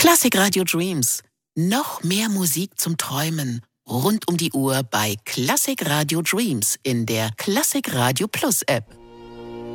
Classic Radio Dreams. Noch mehr Musik zum Träumen. Rund um die Uhr bei Classic Radio Dreams in der Classic Radio Plus App.